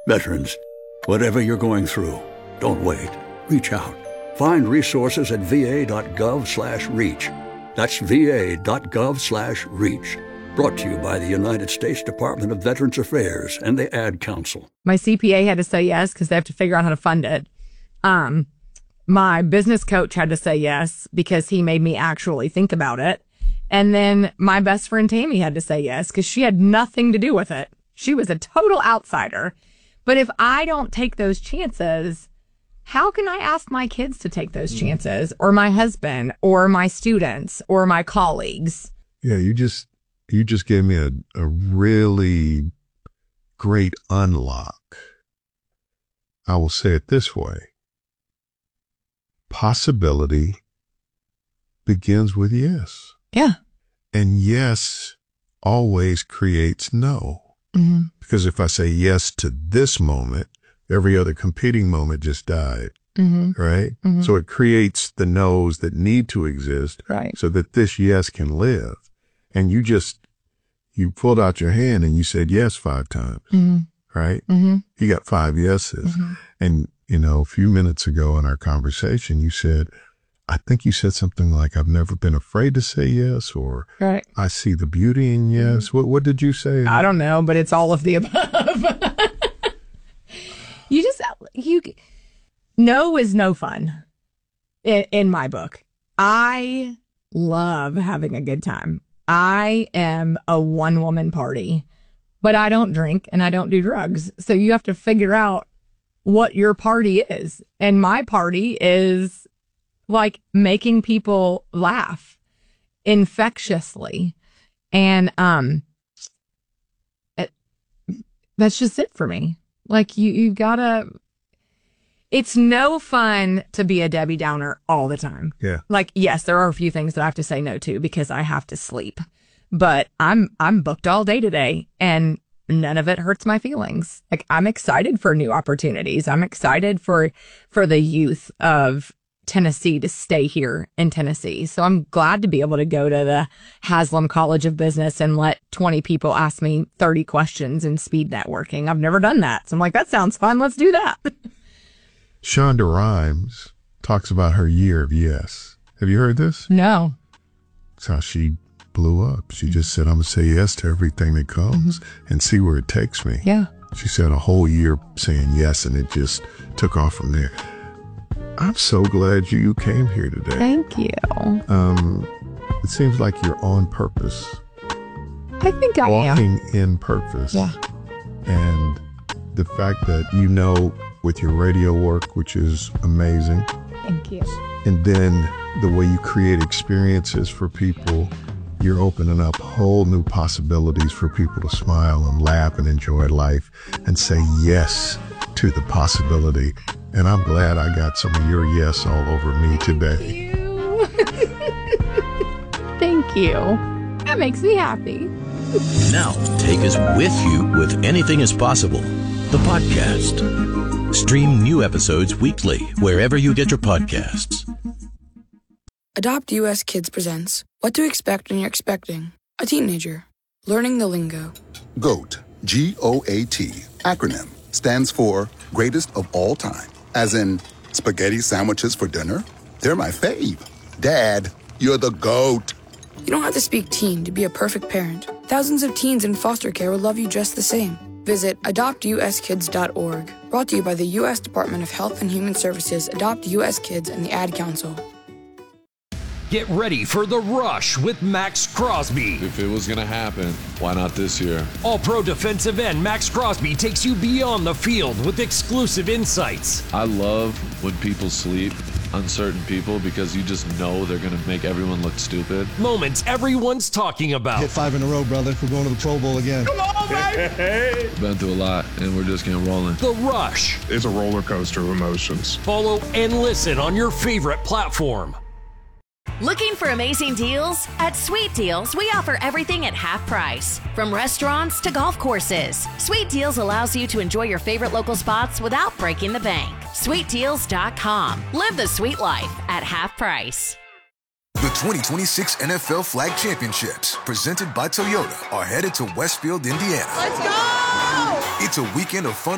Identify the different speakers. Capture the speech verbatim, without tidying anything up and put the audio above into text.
Speaker 1: Veterans, whatever you're going through, don't wait. Reach out. Find resources at va.gov slash reach. That's va.gov slash reach. Brought to you by the United States Department of Veterans Affairs and the Ad Council.
Speaker 2: My C P A had to say yes because they have to figure out how to fund it. Um, my business coach had to say yes because he made me actually think about it. And then my best friend Tammy had to say yes because she had nothing to do with it. She was a total outsider. But if I don't take those chances, how can I ask my kids to take those chances, or my husband, or my students, or my colleagues?
Speaker 3: Yeah, you just you just gave me a, a really great unlock. I will say it this way. Possibility begins with yes.
Speaker 2: Yeah.
Speaker 3: And yes always creates no. Mm-hmm. Because if I say yes to this moment, every other competing moment just died, mm-hmm. right? Mm-hmm. So it creates the no's that need to exist,
Speaker 2: right,
Speaker 3: so that this yes can live. And you just, you pulled out your hand and you said yes five times, mm-hmm. right? Mm-hmm. You got five yeses. Mm-hmm. And, you know, a few minutes ago in our conversation, you said, I think you said something like, I've never been afraid to say yes, or
Speaker 2: right.
Speaker 3: I see the beauty in yes. Mm-hmm. What, what did you say?
Speaker 2: I don't know, but it's all of the above. You just, you, no is no fun in, in my book. I love having a good time. I am a one woman party, but I don't drink and I don't do drugs. So you have to figure out what your party is. And my party is like making people laugh infectiously. And, um, it, that's just it for me. Like you, you gotta, it's no fun to be a Debbie Downer all the time.
Speaker 3: Yeah.
Speaker 2: Like, yes, there are a few things that I have to say no to because I have to sleep, but I'm, I'm booked all day today and none of it hurts my feelings. Like I'm excited for new opportunities. I'm excited for, for the youth of Tennessee to stay here in Tennessee. So I'm glad to be able to go to the Haslam College of Business and let twenty people ask me thirty questions in speed networking. I've never done that. So I'm like, that sounds fun. Let's do that.
Speaker 3: Shonda Rhimes talks about her year of yes. Have you heard this?
Speaker 2: No.
Speaker 3: That's how she blew up. She just said, I'm going to say yes to everything that comes mm-hmm. and see where it takes me.
Speaker 2: Yeah.
Speaker 3: She said a whole year saying yes, and it just took off from there. I'm so glad you, you came here today.
Speaker 2: Thank you.
Speaker 3: Um, it seems like you're on purpose.
Speaker 2: I think I
Speaker 3: Walking
Speaker 2: am.
Speaker 3: Walking in purpose.
Speaker 2: Yeah.
Speaker 3: And the fact that you know with your radio work, which is amazing.
Speaker 2: Thank you.
Speaker 3: And then the way you create experiences for people, you're opening up whole new possibilities for people to smile and laugh and enjoy life and say yes to the possibility. And I'm glad I got some of your yes all over me today.
Speaker 2: Thank you. Thank you. That makes me happy.
Speaker 4: Now, take us with you with Anything is Possible, the podcast. Stream new episodes weekly wherever you get your podcasts.
Speaker 5: Adopt U S Kids presents What to Expect When You're Expecting a Teenager. Learning the Lingo.
Speaker 6: GOAT, G O A T, acronym, stands for Greatest of All Time. As in, spaghetti sandwiches for dinner? They're my fave. Dad, you're the GOAT.
Speaker 5: You don't have to speak teen to be a perfect parent. Thousands of teens in foster care will love you just the same. Visit adopt u s kids dot org. Brought to you by the U S Department of Health and Human Services, Adopt U S Kids, and the Ad Council.
Speaker 7: Get ready for The Rush with Max Crosby.
Speaker 8: If it was going to happen, why not this year?
Speaker 7: All-pro defensive end Max Crosby takes you beyond the field with exclusive insights.
Speaker 8: I love when people sleep, uncertain people, because you just know they're going to make everyone look stupid.
Speaker 7: Moments everyone's talking about.
Speaker 9: Hit five in a row, brother. We're going to the Pro Bowl again.
Speaker 7: Come on, baby!
Speaker 8: Been through a lot, and we're just getting rolling.
Speaker 7: The Rush.
Speaker 10: It's a roller coaster of emotions.
Speaker 7: Follow and listen on your favorite platform.
Speaker 11: Looking for amazing deals? At Sweet Deals, we offer everything at half price. From restaurants to golf courses, Sweet Deals allows you to enjoy your favorite local spots without breaking the bank. sweet deals dot com. Live the sweet life at half price.
Speaker 12: The twenty twenty-six N F L Flag Championships, presented by Toyota, are headed to Westfield, Indiana.
Speaker 13: Let's go!
Speaker 12: It's a weekend of fun